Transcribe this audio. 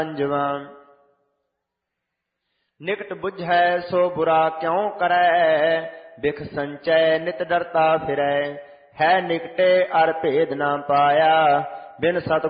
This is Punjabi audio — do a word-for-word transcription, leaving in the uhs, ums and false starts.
ਪੰਜਵਾਂ। ਨਿਕਟ ਬੁਝੈ ਸੋ ਬੁਰਾ ਕਿਉ ਕਰੈ, ਬਿਖ ਸੰਚੈ ਨਿਤ ਡਰਤਾ ਫਿਰੈ। ਹੈ ਨਿਕਟੇ ਅਰ ਭੇਦ ਨਾ ਪਾਇਆ, ਬਿਨ ਸਤ